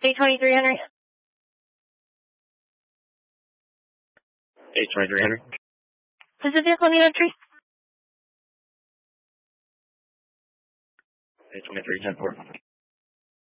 823 Henry. 823 Henry. Is the vehicle in entry? 823 10-4.